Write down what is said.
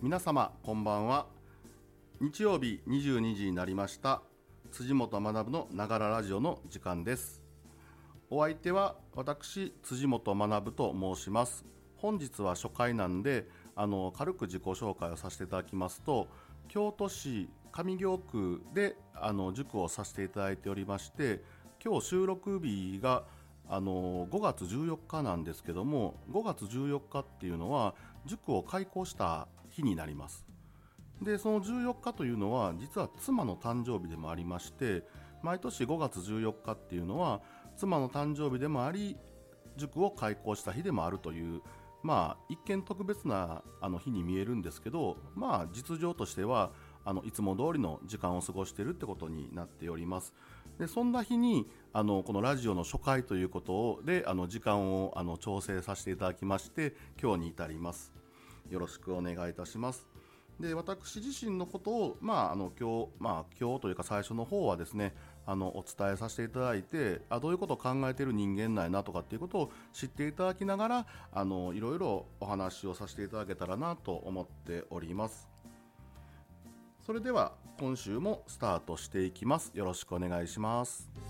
皆様こんばんは。日曜日22時になりました。辻本学のながらラジオの時間です。お相手は私辻本学と申します。本日は初回なんで軽く自己紹介をさせていただきますと、京都市上京区で塾をさせていただいておりまして、今日収録日が5月14日なんですけども、5月14日っていうのは塾を開校した日になります。でその14日というのは実は妻の誕生日でもありまして、毎年5月14日っていうのは妻の誕生日でもあり、塾を開校した日でもあるという、一見特別な日に見えるんですけど、実情としてはいつも通りの時間を過ごしているってことになっております。でそんな日にこのラジオの初回ということで時間を調整させていただきまして、今日に至ります。よろしくお願いいたします。で私自身のことを、今日というか最初の方はですね、お伝えさせていただいて、どういうことを考えている人間なんやなとかっていうことを知っていただきながらいろいろお話をさせていただけたらなと思っております。それでは今週もスタートしていきます。よろしくお願いします。